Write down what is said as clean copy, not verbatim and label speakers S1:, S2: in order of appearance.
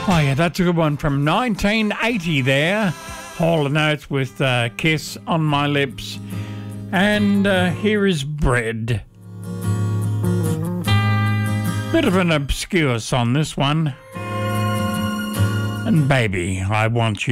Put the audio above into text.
S1: Oh yeah, that's a good one from 1980 there. Hall & Oates with Kiss on My Lips. And here is Bread. Bit of an obscure song, this one. And Baby, I Want You.